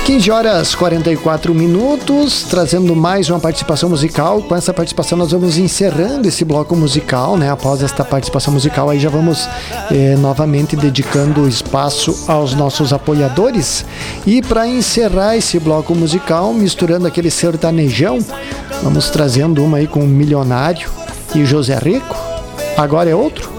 15 horas 44 minutos, trazendo mais uma participação musical. Com essa participação nós vamos encerrando esse bloco musical, né? Após esta participação musical aí já vamos novamente dedicando espaço aos nossos apoiadores. E para encerrar esse bloco musical, misturando aquele sertanejão, vamos trazendo uma aí com o Milionário e José Rico. Agora é outro.